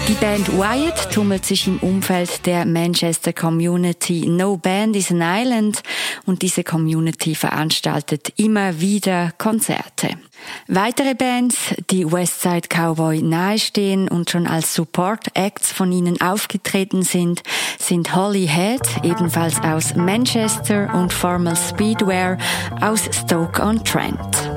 Die Band Wyatt tummelt sich im Umfeld der Manchester Community No Band is an Island und diese Community veranstaltet immer wieder Konzerte. Weitere Bands, die Westside Cowboy nahestehen und schon als Support-Acts von ihnen aufgetreten sind Holly Head, ebenfalls aus Manchester, und Formal Speedwear aus Stoke-on-Trent.